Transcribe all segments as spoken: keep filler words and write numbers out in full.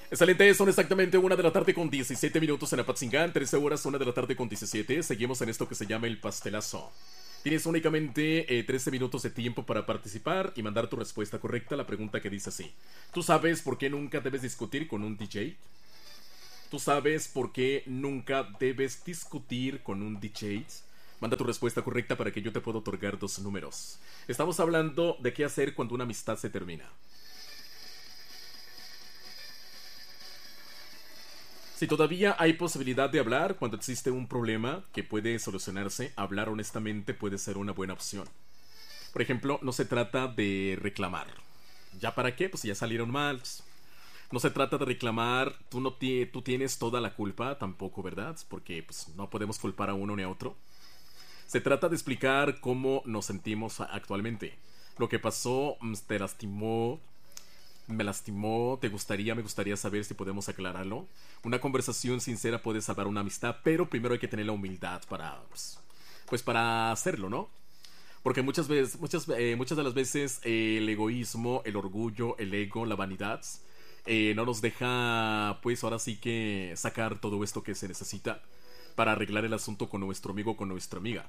Excelente, son exactamente una de la tarde con diecisiete minutos en Apatzingán, trece horas, una de la tarde con diecisiete. Seguimos en esto que se llama el pastelazo. Tienes únicamente eh, trece minutos de tiempo para participar y mandar tu respuesta correcta a la pregunta que dice así. ¿Tú sabes por qué nunca debes discutir con un D J? ¿Tú sabes por qué nunca debes discutir con un D J? Manda tu respuesta correcta para que yo te pueda otorgar dos números. Estamos hablando de qué hacer cuando una amistad se termina. Si todavía hay posibilidad de hablar cuando existe un problema que puede solucionarse, hablar honestamente puede ser una buena opción. Por ejemplo, no se trata de reclamar. ¿Ya para qué? Pues ya salieron mal. No se trata de reclamar, tú, no ti- tú tienes toda la culpa, tampoco, ¿verdad? Porque pues, no podemos culpar a uno ni a otro. Se trata de explicar cómo nos sentimos actualmente. Lo que pasó mm, te lastimó, me lastimó, te gustaría, me gustaría saber si podemos aclararlo. Una conversación sincera puede salvar una amistad, pero primero hay que tener la humildad para, pues, pues para hacerlo, ¿no? Porque muchas veces, muchas, eh, muchas de las veces eh, el egoísmo, el orgullo, el ego, la vanidad, eh, no nos deja, pues ahora sí que sacar todo esto que se necesita para arreglar el asunto con nuestro amigo o con nuestra amiga.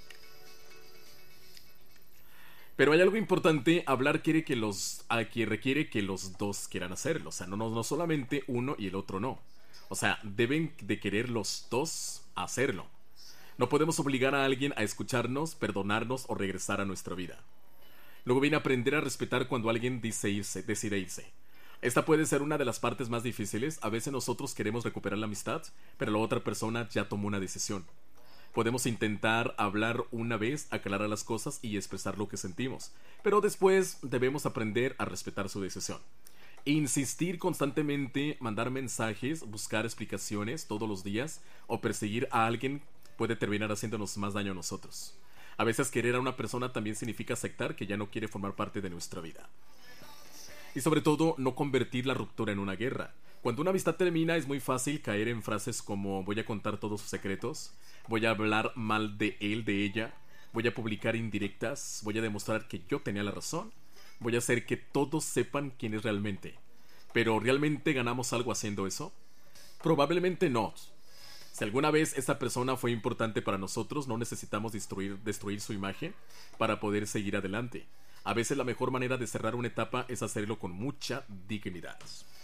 Pero hay algo importante, hablar quiere que los, a que requiere que los dos quieran hacerlo. O sea, no, no, no solamente uno y el otro no. O sea, deben de querer los dos hacerlo. No podemos obligar a alguien a escucharnos, perdonarnos o regresar a nuestra vida. Luego viene aprender a respetar cuando alguien dice irse, decide irse. Esta puede ser una de las partes más difíciles. A veces nosotros queremos recuperar la amistad, pero la otra persona ya tomó una decisión. Podemos intentar hablar una vez, aclarar las cosas y expresar lo que sentimos, pero después debemos aprender a respetar su decisión. Insistir constantemente, mandar mensajes, buscar explicaciones todos los días o perseguir a alguien puede terminar haciéndonos más daño a nosotros. A veces querer a una persona también significa aceptar que ya no quiere formar parte de nuestra vida. Y sobre todo, no convertir la ruptura en una guerra. Cuando una amistad termina es muy fácil caer en frases como voy a contar todos sus secretos, voy a hablar mal de él, de ella, voy a publicar indirectas, voy a demostrar que yo tenía la razón, voy a hacer que todos sepan quién es realmente. ¿Pero realmente ganamos algo haciendo eso? Probablemente no. Si alguna vez esa persona fue importante para nosotros, no necesitamos destruir, destruir su imagen para poder seguir adelante. A veces la mejor manera de cerrar una etapa es hacerlo con mucha dignidad.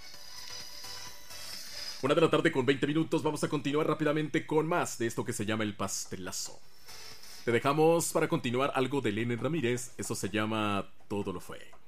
Una de la tarde con veinte minutos, vamos a continuar rápidamente con más de esto que se llama el pastelazo. Te dejamos para continuar algo de Lenny Ramírez, eso se llama Todo lo fue.